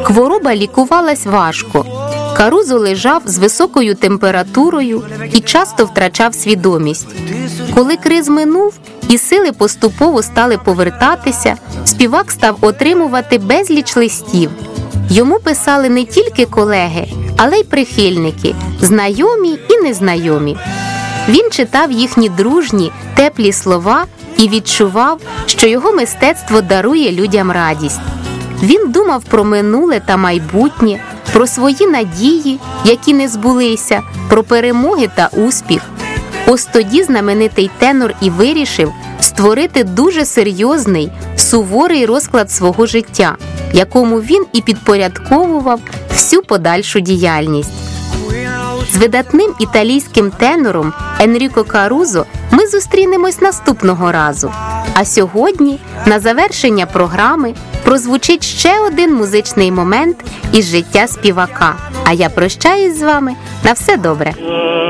Хвороба лікувалась важко. Карузо лежав з високою температурою і часто втрачав свідомість. Коли криз минув і сили поступово стали повертатися, співак став отримувати безліч листів. Йому писали не тільки колеги, але й прихильники, знайомі і незнайомі. Він читав їхні дружні, теплі слова і відчував, що його мистецтво дарує людям радість. Він думав про минуле та майбутнє, про свої надії, які не збулися, про перемоги та успіх. Ось тоді знаменитий тенор і вирішив створити дуже серйозний, суворий розклад свого життя, якому він і підпорядковував всю подальшу діяльність. З видатним італійським тенором Енріко Карузо ми зустрінемось наступного разу. А сьогодні, на завершення програми, прозвучить ще один музичний момент із життя співака. А я прощаюсь з вами. На все добре!